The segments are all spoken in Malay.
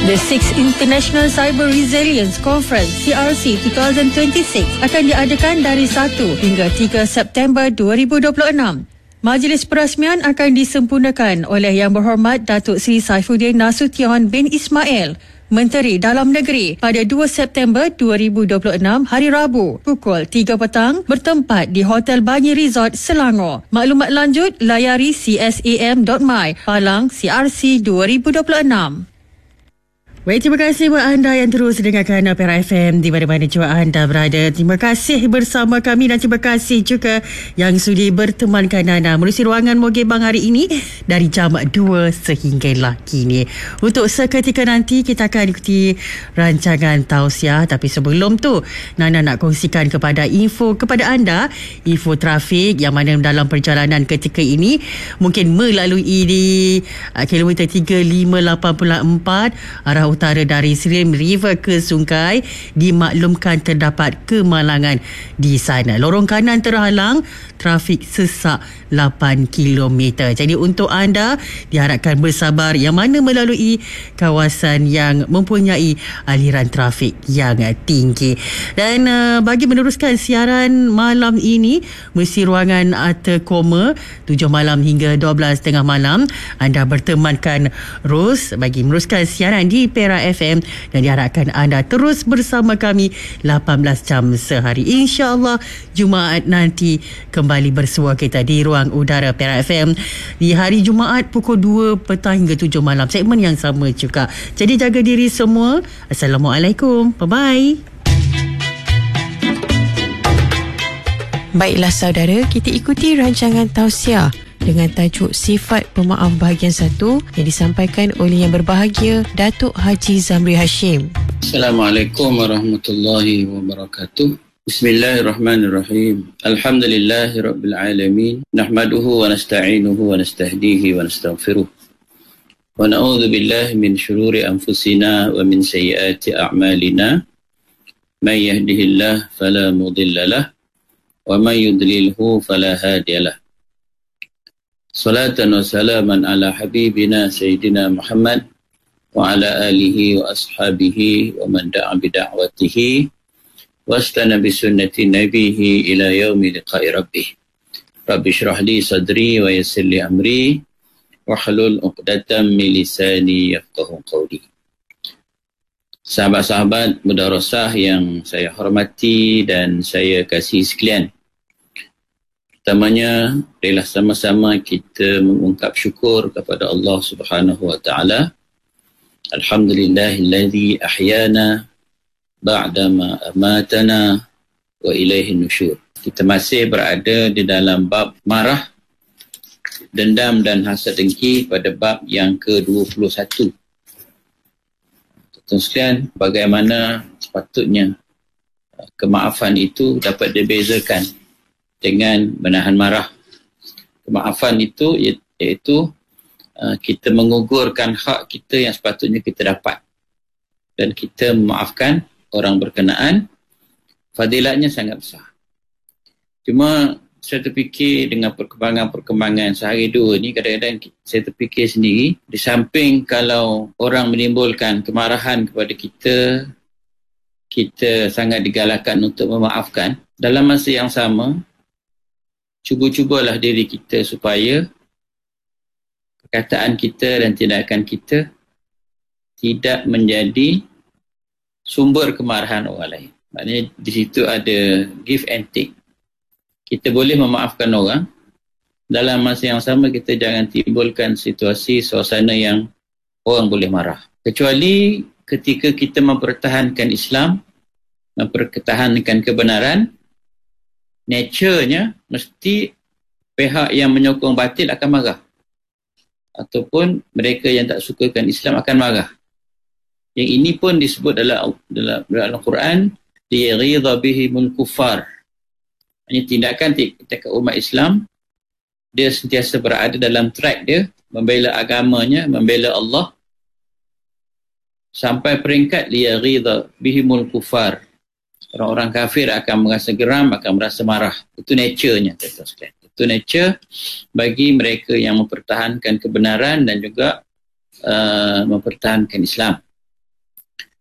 The 6th International Cyber Resilience Conference CRC 2026 akan diadakan dari 1 hingga 3 September 2026. Majlis perasmian akan disempurnakan oleh Yang Berhormat Datuk Seri Saifuddin Nasution bin Ismail, Menteri Dalam Negeri, pada 2 September 2026 hari Rabu pukul 3 petang bertempat di Hotel Banyi Resort Selangor. Maklumat lanjut layari csam.my Palang CRC 2026. Baik, terima kasih buat anda yang terus dengarkan Perak FM di mana-mana juga anda berada. Terima kasih bersama kami dan terima kasih juga yang sudi bertemankan anda menerusi ruangan Mogebang hari ini dari jam 2 sehinggalah kini. Untuk seketika nanti kita akan ikuti rancangan tausiah, tapi sebelum tu Nana nak kongsikan kepada anda info trafik yang mana dalam perjalanan ketika ini mungkin melalui di kilometer 3584 arah utara dari Srim River ke Sungai, dimaklumkan terdapat kemalangan di sana. Lorong kanan terhalang, trafik sesak 8 km. Jadi untuk anda diharapkan bersabar yang mana melalui kawasan yang mempunyai aliran trafik yang tinggi. Dan bagi meneruskan siaran malam ini, mesti ruangan Terkoma 7 malam hingga 12 tengah malam anda bertemankan Ros bagi meneruskan siaran di Perak FM dan diharapkan anda terus bersama kami 18 jam sehari. InsyaAllah Jumaat nanti kembali bersua kita di ruang udara Perak FM di hari Jumaat pukul 2 petang hingga 7 malam, segmen yang sama juga. Jadi jaga diri semua. Assalamualaikum. Bye-bye. Baiklah saudara, kita ikuti rancangan tausiah dengan tajuk Sifat Pemaaf bahagian 1 yang disampaikan oleh Yang Berbahagia Datuk Haji Zamri Hashim. Assalamualaikum warahmatullahi wabarakatuh. Bismillahirrahmanirrahim. Alhamdulillahi rabbil alamin. Nahmaduhu wa nasta'inuhu wa nastahdihi wa nastaghfiruh. Wa na'udzu billahi min syururi anfusina wa min sayyiati a'malina. May yahdihillahu fala mudilla lahu wa may yudlilhu fala hadiyalah. Salatan wa salaman ala habibina Sayyidina Muhammad wa ala alihi wa ashabihi wa man da'a bida'watihi wa astana bisunnati nabihi ila yaumi liqa'i rabbih. Rabbi syrah li sadri wa yassir li amri wa hlul 'uqdatam min lisani yafqahu qawli. Sahabat-sahabat mudarasah yang saya hormati dan saya kasihi sekalian, pertamanya, marilah sama-sama kita mengungkap syukur kepada Allah Subhanahu wa taala. Alhamdulillahilladzi ahyana ba'dama amatana wa ilaihin nusyur. Kita masih berada di dalam bab marah, dendam dan hasad dengki pada bab yang ke-21. Tuan sekalian, bagaimana sepatutnya kemaafan itu dapat dibezakan dengan menahan marah. Kemaafan itu iaitu kita mengugurkan hak kita yang sepatutnya kita dapat dan kita memaafkan orang berkenaan. Fadilatnya sangat besar. Cuma saya terfikir dengan perkembangan sehari dua ni, kadang-kadang saya terfikir sendiri, di samping kalau orang menimbulkan kemarahan kepada kita, kita sangat digalakkan untuk memaafkan. Dalam masa yang sama, cuba-cubalah diri kita supaya perkataan kita dan tindakan kita tidak menjadi sumber kemarahan orang lain. Maknanya di situ ada give and take. Kita boleh memaafkan orang, dalam masa yang sama kita jangan timbulkan situasi suasana yang orang boleh marah. Kecuali ketika kita mempertahankan Islam, mempertahankan kebenaran, nature-nya mesti pihak yang menyokong batil akan marah. Ataupun mereka yang tak sukakan Islam akan marah. Yang ini pun disebut dalam Al-Quran, liyaghidha bihimul kuffar. Ini tindakan umat Islam, dia sentiasa berada dalam track dia, membela agamanya, membela Allah, sampai peringkat liyaghidha bihimul kuffar. Orang-orang kafir akan merasa geram, akan merasa marah. Itu nature-nya. Itu nature bagi mereka yang mempertahankan kebenaran dan juga mempertahankan Islam.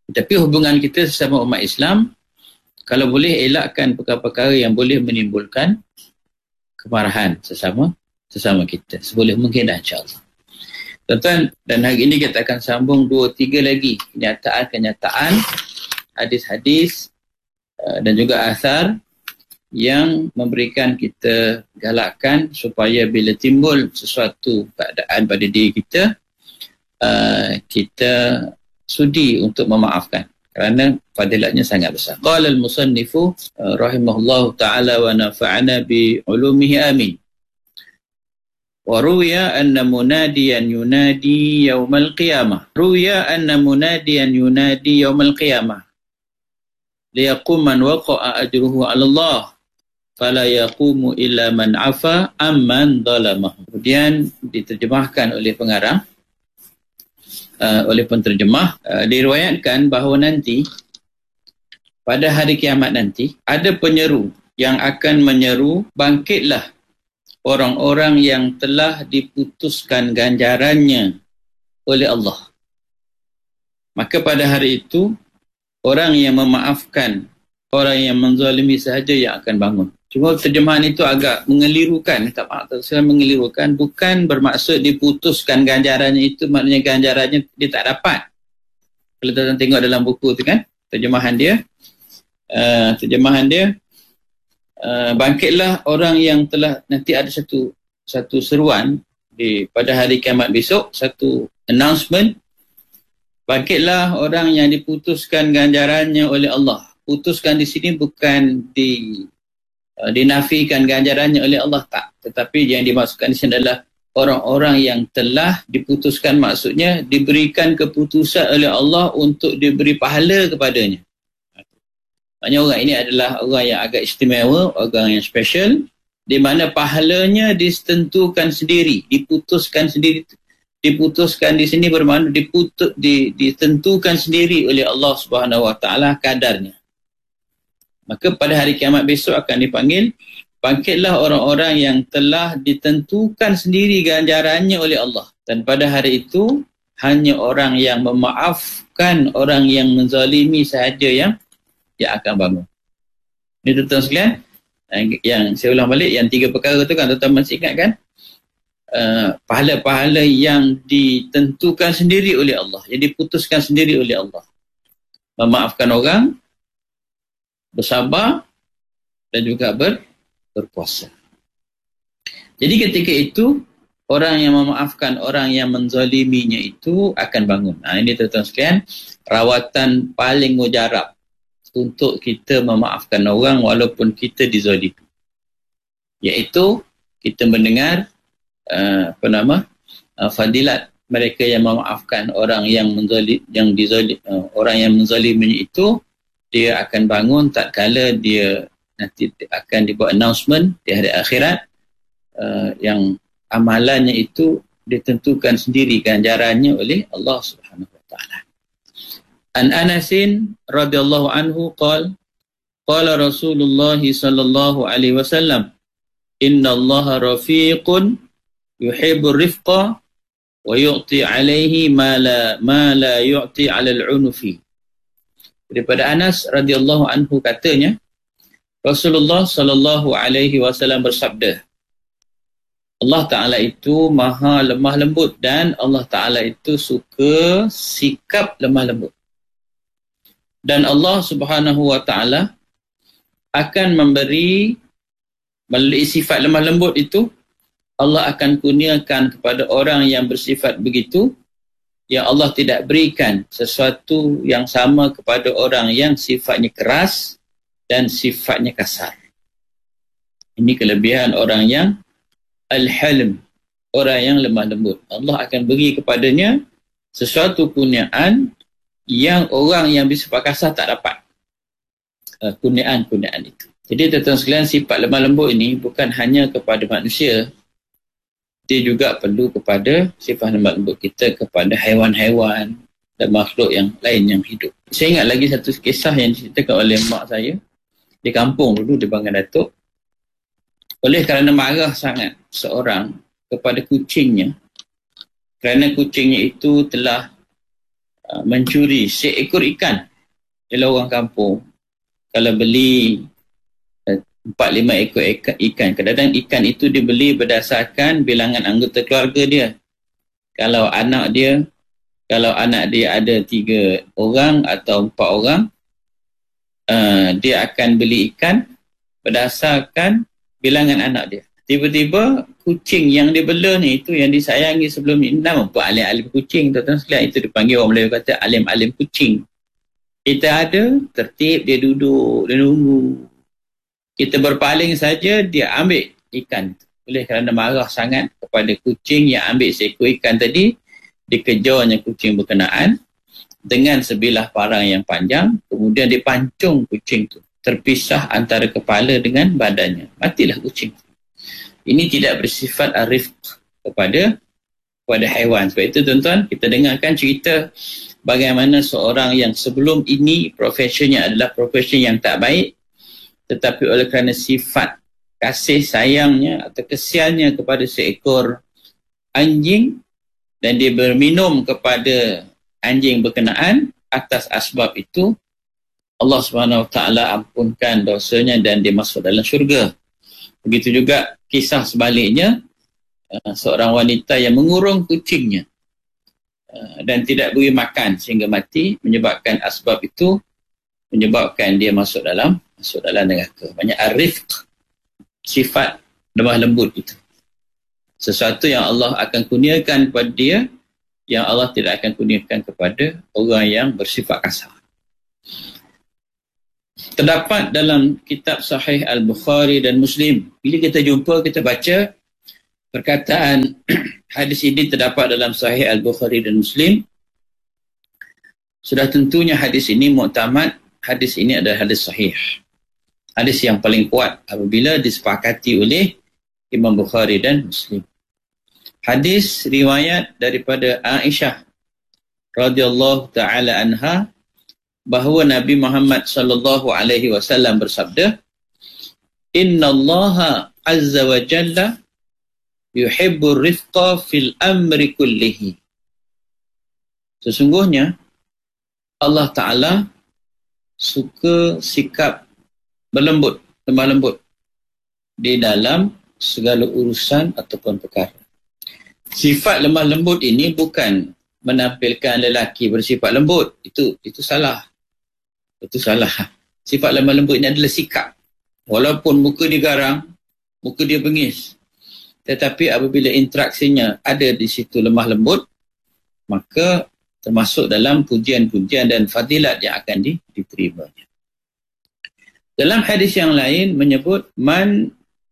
Tapi hubungan kita sesama umat Islam, kalau boleh elakkan perkara-perkara yang boleh menimbulkan kemarahan sesama kita. Seboleh mungkin dah, insyaAllah. Tuan-tuan, dan hari ini kita akan sambung 2-3 lagi kenyataan-kenyataan, hadis-hadis dan juga asar yang memberikan kita galakkan supaya bila timbul sesuatu keadaan pada diri kita, kita sudi untuk memaafkan kerana fadilatnya sangat besar. Qala al-musannifu rahimahullahu ta'ala wa nafa'ana bi ulumihi amin. Wa ruwiya anna munadiyan yunadi yawmal qiyamah. Ruwiya anna munadiyan yunadi yawmal qiyamah. Liyaqum man waqa'a ajruhu 'ala Allah. Fala yaqumu illa man 'afa amman zalamahu. Kemudian diterjemahkan oleh pengarang, oleh penterjemah, diriwayatkan bahawa nanti pada hari kiamat nanti ada penyeru yang akan menyeru, bangkitlah orang-orang yang telah diputuskan ganjarannya oleh Allah. Maka pada hari itu orang yang memaafkan, orang yang menzalimi sahaja yang akan bangun. Cuma terjemahan itu agak mengelirukan, minta maaf saya mengelirukan, bukan bermaksud diputuskan ganjarannya itu, maknanya ganjarannya dia tak dapat. Kalau tuan tengok dalam buku tu kan, terjemahan dia, bangkitlah orang yang telah, nanti ada satu seruan pada hari kiamat besok, satu announcement, bangkitlah orang yang diputuskan ganjarannya oleh Allah. Putuskan di sini bukan dinafikan ganjarannya oleh Allah, tak. Tetapi yang dimaksudkan di sini adalah orang-orang yang telah diputuskan, maksudnya diberikan keputusan oleh Allah untuk diberi pahala kepadanya. Maknanya orang ini adalah orang yang agak istimewa, orang yang special, di mana pahalanya ditentukan sendiri, diputuskan sendiri. Diputuskan di sini bermakna ditentukan sendiri oleh Allah Subhanahu Wa Taala kadarnya. Maka pada hari kiamat besok akan dipanggil, bangkitlah orang-orang yang telah ditentukan sendiri ganjarannya oleh Allah. Dan pada hari itu hanya orang yang memaafkan orang yang menzalimi sahaja yang akan bangun. Ini tuan-tuan sekalian, yang saya ulang balik, yang 3 perkara tu kan tuan-tuan masih ingat kan? Pahala-pahala yang ditentukan sendiri oleh Allah, yang diputuskan sendiri oleh Allah. Memaafkan orang, bersabar dan juga berpuasa. Jadi ketika itu orang yang memaafkan orang yang menzaliminya itu akan bangun. Ini tuan-tuan sekalian, rawatan paling mujarab untuk kita memaafkan orang walaupun kita dizalimi, iaitu kita mendengar fadilat mereka yang memaafkan orang yang orang yang menzaliminya itu. Dia akan bangun tak kala dia nanti akan dibuat announcement di hari akhirat, yang amalannya itu ditentukan sendiri ganjarannya oleh Allah Subhanahu Wa Taala. An Anasin radhiyallahu anhu qala Rasulullah sallallahu alaihi wasallam, inna Allah rafiqun yuhibbur rifqa wa yu'ti alaihi ma la yu'ti 'ala al-'unufi. Daripada Anas radhiyallahu anhu katanya, Rasulullah sallallahu alaihi wasallam bersabda, Allah Ta'ala itu maha lemah lembut dan Allah Ta'ala itu suka sikap lemah lembut. Dan Allah Subhanahu Wa Ta'ala akan memberi, melalui sifat lemah lembut itu, Allah akan kurniakan kepada orang yang bersifat begitu, yang Allah tidak berikan sesuatu yang sama kepada orang yang sifatnya keras dan sifatnya kasar. Ini kelebihan orang yang al-halm, orang yang lemah lembut. Allah akan beri kepadanya sesuatu kurniaan yang orang yang bersifat kasar tak dapat. Kurniaan itu. Jadi tuan-tuan sekalian, sifat lemah lembut ini bukan hanya kepada manusia, dia juga perlu kepada sifat lemah lembut kita kepada haiwan-haiwan dan makhluk yang lain yang hidup. Saya ingat lagi satu kisah yang diceritakan oleh mak saya di kampung dulu di Bangan Datuk. Oleh kerana marah sangat seorang kepada kucingnya, kerana kucingnya itu telah mencuri seekor ikan. Ialah orang kampung kalau beli 4-5 ekor ikan, kadang-kadang ikan itu dibeli berdasarkan bilangan anggota keluarga dia. Kalau anak dia ada 3 orang atau 4 orang, dia akan beli ikan berdasarkan bilangan anak dia. Tiba-tiba kucing yang dia bela ni, itu yang disayangi sebelum ni, nama apa alim-alim kucing, tuan-tuan sekalian, itu dipanggil orang Melayu kata alim-alim kucing. Kita ada tertib, dia duduk, dia nunggu. Kita berpaling saja, dia ambil ikan. Oleh kerana marah sangat kepada kucing yang ambil seekor ikan tadi, dikejarnya kucing berkenaan dengan sebilah parang yang panjang, kemudian dipancung kucing tu. Terpisah antara kepala dengan badannya. Matilah kucing. Ini tidak bersifat arif kepada haiwan. Sebab itu tuan-tuan, kita dengarkan cerita bagaimana seorang yang sebelum ini profesinya adalah profesi yang tak baik, tetapi oleh kerana sifat kasih sayangnya atau kesiannya kepada seekor anjing, dan dia berminum kepada anjing berkenaan, atas asbab itu Allah SWT ampunkan dosanya dan dia masuk dalam syurga. Begitu juga kisah sebaliknya, seorang wanita yang mengurung kucingnya dan tidak beri makan sehingga mati, menyebabkan asbab itu menyebabkan dia masuk dalam neraka. Banyak arif, sifat lemah lembut itu. Sesuatu yang Allah akan kurniakan kepada dia, yang Allah tidak akan kurniakan kepada orang yang bersifat kasar. Terdapat dalam kitab Sahih Al-Bukhari dan Muslim. Bila kita jumpa, kita baca perkataan hadis ini terdapat dalam Sahih Al-Bukhari dan Muslim. Sudah tentunya hadis ini mu'tamad, hadis ini adalah hadis sahih. Hadis yang paling kuat apabila disepakati oleh Imam Bukhari dan Muslim. Hadis riwayat daripada Aisyah radhiyallahu taala anha, bahawa Nabi Muhammad sallallahu alaihi wasallam bersabda, "Innallaha azza wa jalla yuhibbur rifqa fil amri kullihi." Sesungguhnya Allah Ta'ala suka sikap berlembut, lemah lembut di dalam segala urusan ataupun perkara. Sifat lemah lembut ini bukan menampilkan lelaki bersifat lembut. Itu salah. Itu salah. Sifat lemah lembut ini adalah sikap. Walaupun muka dia garang, muka dia bengis, tetapi apabila interaksinya ada di situ lemah lembut, maka termasuk dalam pujian-pujian dan fadilat yang akan diterimanya. Dalam hadis yang lain menyebut, man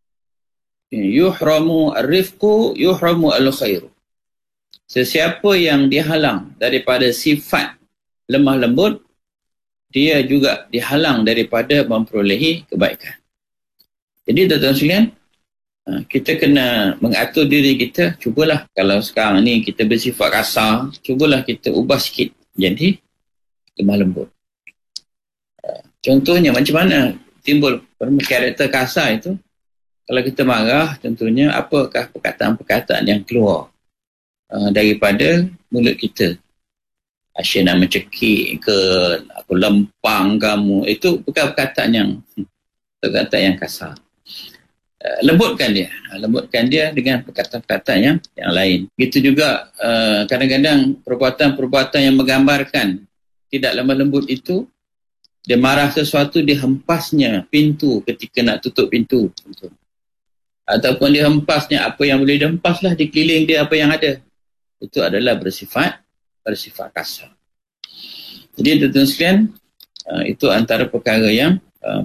yuhramu ar-rifqu yuhramu al-khairu. Sesiapa yang dihalang daripada sifat lemah lembut, dia juga dihalang daripada memperolehi kebaikan. Jadi tuan-tuan sekalian, kita kena mengatur diri kita. Cubalah kalau sekarang ni kita bersifat kasar, cubalah kita ubah sikit jadi lemah lembut. Contohnya macam mana timbul karakter kasar itu? Kalau kita marah, tentunya apakah perkataan-perkataan yang keluar daripada mulut kita? Asyik nak mencekik ke, aku lempang kamu. Itu bukan perkataan yang kasar. Lembutkan dia dengan perkataan-perkataan yang lain. Begitu juga kadang-kadang perbuatan-perbuatan yang menggambarkan tidak lemah lembut itu, dia marah sesuatu, dia hempasnya pintu ketika nak tutup pintu. Ataupun dia hempasnya apa yang boleh dihempaslah di keliling dia apa yang ada. Itu adalah bersifat kasar. Jadi tuan-tuan sekalian, itu antara perkara yang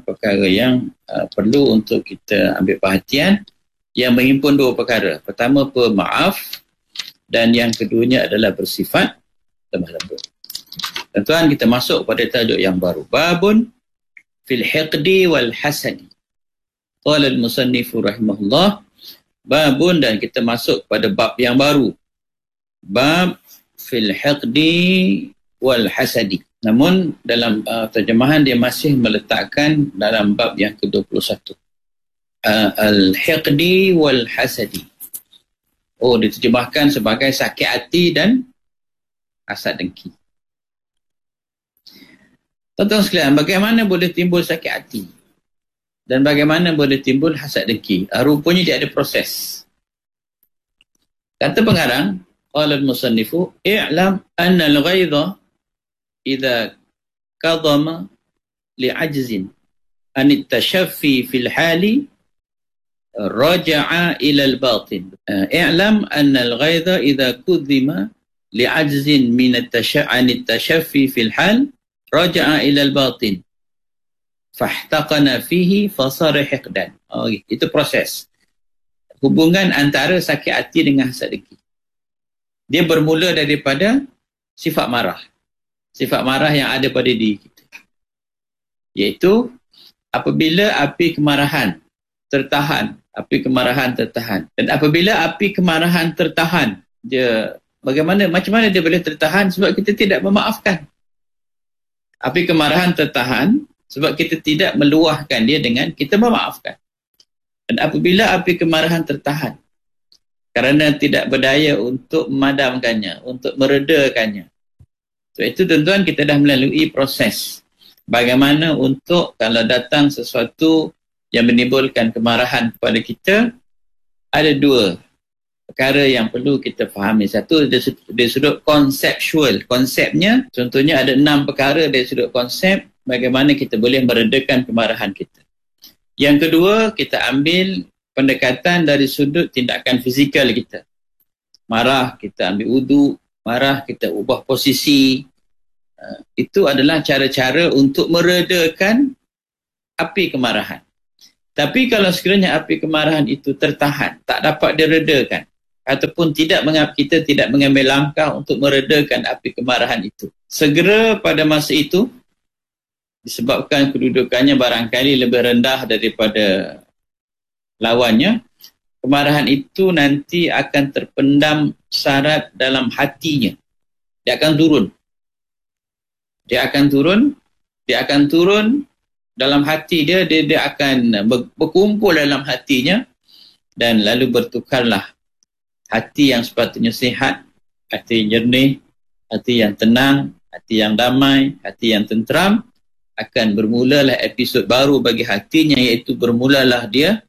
perlu untuk kita ambil perhatian, yang menghimpun dua perkara. Pertama, pemaaf, dan yang keduanya adalah bersifat lemah lembut. Tuan-tuan, kita masuk pada tajuk yang baru. Babun fil hiqdi wal hasadi. Qala al-musannifu rahimahullah, babun, dan kita masuk pada bab yang baru. Bab fil hiqdi wal hasadi. Namun dalam terjemahan dia masih meletakkan dalam bab yang ke-21. Al-hiqdi wal hasadi. Diterjemahkan sebagai sakit hati dan hasad dengki. Tuan-tuan sekalian, bagaimana boleh timbul sakit hati? Dan bagaimana boleh timbul hasad dengki? Rupanya dia ada proses. Kata pengarang, qala al-musannifu, i'lam anna al-ghaidha idza qadama li'ajzin an at-tashaffi fil hali raja'a ila al-batin. I'lam anna al-ghaidha idza qudima li'ajzin min at-tashaffi fil hal raja'a ila al-batin. Fahtaqana fihi fasara hiqdan. Itu proses hubungan antara sakit hati dengan hasad dengki. Dia bermula daripada sifat marah yang ada pada diri kita, iaitu apabila api kemarahan tertahan. Dan apabila api kemarahan tertahan, macam mana dia boleh tertahan? Sebab kita tidak memaafkan. Api kemarahan tertahan sebab kita tidak meluahkan dia dengan kita memaafkan. Dan apabila api kemarahan tertahan kerana tidak berdaya untuk memadamkannya, untuk meredakannya, so itu tuan-tuan, kita dah melalui proses bagaimana untuk kalau datang sesuatu yang menimbulkan kemarahan kepada kita, ada dua perkara yang perlu kita fahami. Satu, dari sudut konseptual, konsepnya, contohnya ada 6 perkara dari sudut konsep bagaimana kita boleh meredakan kemarahan kita. Yang kedua, kita ambil pendekatan dari sudut tindakan fizikal kita. Marah, kita ambil wuduk. Marah, kita ubah posisi. Itu adalah cara-cara untuk meredakan api kemarahan. Tapi kalau sekiranya api kemarahan itu tertahan, tak dapat diredakan, ataupun kita tidak mengambil langkah untuk meredakan api kemarahan itu, segera pada masa itu, disebabkan kedudukannya barangkali lebih rendah daripada lawannya, kemarahan itu nanti akan terpendam sarat dalam hatinya. Dia akan turun dalam hati dia akan berkumpul dalam hatinya, dan lalu bertukarlah hati yang sepatutnya sihat, hati yang jernih, hati yang tenang, hati yang damai, hati yang tenteram. Akan bermulalah episod baru bagi hatinya, iaitu bermulalah dia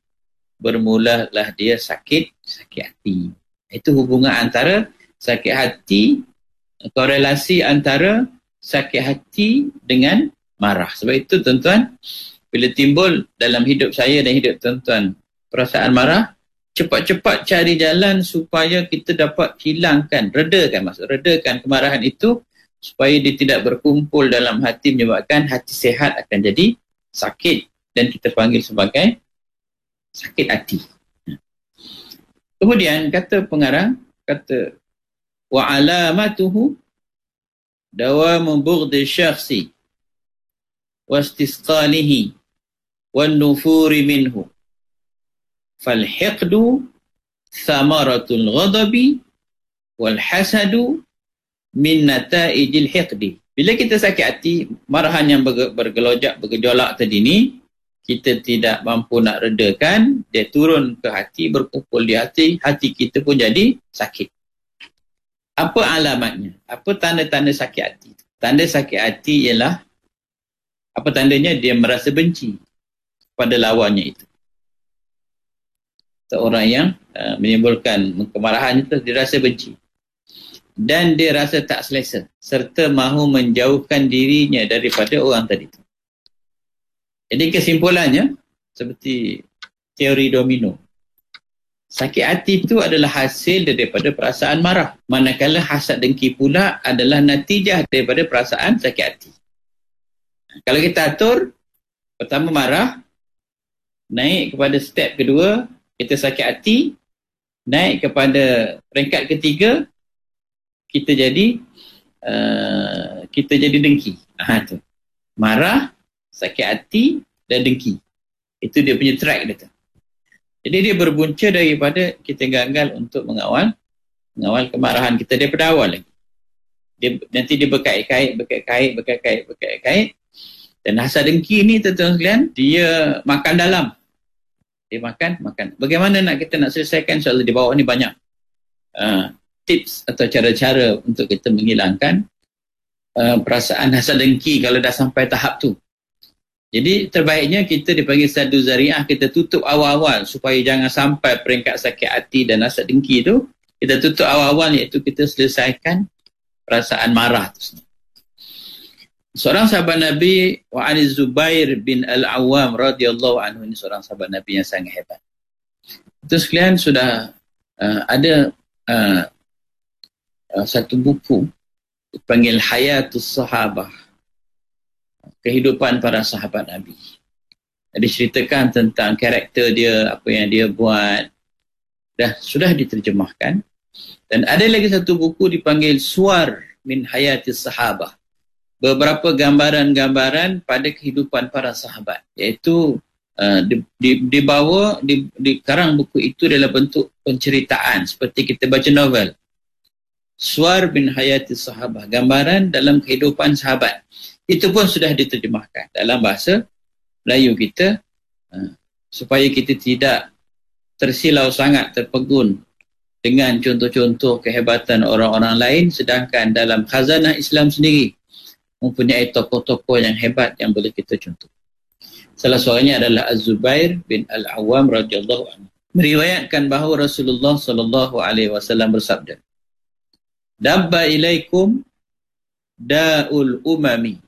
sakit hati. Itu hubungan antara sakit hati, korelasi antara sakit hati dengan marah. Sebab itu tuan-tuan, bila timbul dalam hidup saya dan hidup tuan-tuan perasaan marah, cepat-cepat cari jalan supaya kita dapat redakan kemarahan itu, supaya dia tidak berkumpul dalam hati, menyebabkan hati sehat akan jadi sakit, dan kita panggil sebagai sakit hati. Kemudian kata pengarang, wa alamatuhu dawamu bughdi syakhsi wa istisqalihi wan nufuri minhu fal hiqdu thamaratul ghadabi wal hasadu min nata'ijil hiqdi. Bila kita sakit hati, marahan yang bergejolak tadi ni, kita tidak mampu nak redakan, dia turun ke hati, berkumpul di hati kita pun jadi sakit. Apa alamatnya? Apa tanda-tanda sakit hati? Tanda sakit hati ialah, apa tandanya? Dia merasa benci pada lawannya itu. Seorang yang menimbulkan kemarahan itu, dia rasa benci. Dan dia rasa tak selesa, serta mahu menjauhkan dirinya daripada orang tadi itu. Jadi kesimpulannya, seperti teori domino, sakit hati itu adalah hasil daripada perasaan marah, manakala hasad dengki pula adalah natijah daripada perasaan sakit hati. Kalau kita atur, pertama marah, naik kepada step kedua, kita sakit hati, naik kepada peringkat ketiga, kita jadi dengki. Tu. Marah, sakit hati dan dengki. Itu dia punya track dia tu. Jadi dia berbunca daripada kita gagal untuk mengawal kemarahan kita daripada awal lagi. Nanti dia berkait-kait. Dan hasad dengki ni tuan-tuan sekalian, dia makan dalam. Dia makan. Bagaimana kita nak selesaikan soalan di bawah ni banyak tips atau cara-cara untuk kita menghilangkan perasaan hasad dengki kalau dah sampai tahap tu. Jadi terbaiknya kita dipanggil sadu zariah, kita tutup awal-awal supaya jangan sampai peringkat sakit hati dan hasad dengki tu. Kita tutup awal-awal, iaitu kita selesaikan perasaan marah tu. Seorang sahabat Nabi, wa'ani Zubair bin Al-Awwam radhiyallahu anhu, ini seorang sahabat Nabi yang sangat hebat. Itu sekalian sudah ada satu buku dipanggil Hayatus Sahabah, kehidupan para sahabat Nabi. Diceritakan tentang karakter dia, apa yang dia buat, sudah diterjemahkan. Dan ada lagi satu buku dipanggil Suwar min Hayatis Sahabah, beberapa gambaran-gambaran pada kehidupan para sahabat, iaitu dibawa di karang buku itu dalam bentuk penceritaan seperti kita baca novel. Suwar bin Hayatis Sahabah, gambaran dalam kehidupan sahabat. Itu pun sudah diterjemahkan dalam bahasa Melayu kita, supaya kita tidak tersilau sangat, terpegun dengan contoh-contoh kehebatan orang-orang lain, sedangkan dalam khazanah Islam sendiri mempunyai tokoh-tokoh yang hebat yang boleh kita contoh. Salah seorangnya adalah Az-Zubair bin Al-Awwam radhiyallahu anhu. Meriwayatkan bahawa Rasulullah sallallahu alaihi wasallam bersabda, "Dabba ilaikum da'ul umami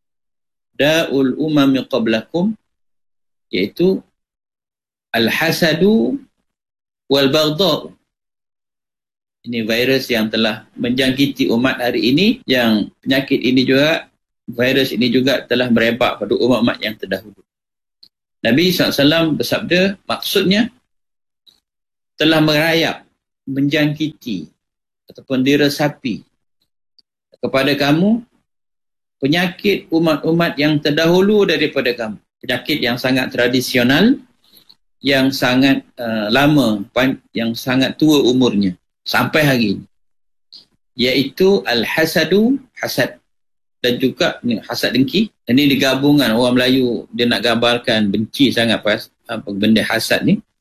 qablakum," iaitu al-hasadu wal baghdha. Ini virus yang telah menjangkiti umat hari ini, yang penyakit ini juga, virus ini juga telah merebak pada umat-umat yang terdahulu. Nabi SAW bersabda, maksudnya telah merayap, menjangkiti ataupun diresapi kepada kamu penyakit umat-umat yang terdahulu daripada kamu. Penyakit yang sangat tradisional, yang sangat lama, yang sangat tua umurnya sampai hari ini, iaitu al-hasadu, hasad, dan juga hasad dengki. Ini digabungan, orang Melayu dia nak gambarkan benci sangat benda hasad ni.